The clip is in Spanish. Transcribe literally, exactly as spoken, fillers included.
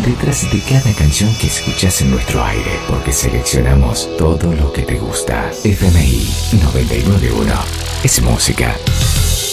letras de cada canción que escuchas en nuestro aire, porque seleccionamos todo lo que te gusta. F M I noventa y nueve punto uno es música.